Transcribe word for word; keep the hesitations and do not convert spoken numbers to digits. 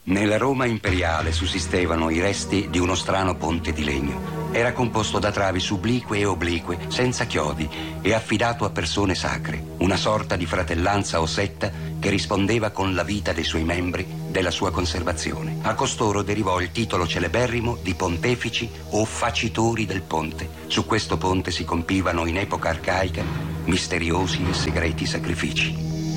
Nella Roma imperiale sussistevano i resti di uno strano ponte di legno. Era composto da travi sublique e oblique, senza chiodi, e affidato a persone sacre, una sorta di fratellanza o setta che rispondeva con la vita dei suoi membri della sua conservazione. A costoro derivò il titolo celeberrimo di pontefici o facitori del ponte. Su questo ponte si compivano in epoca arcaica misteriosi e segreti sacrifici.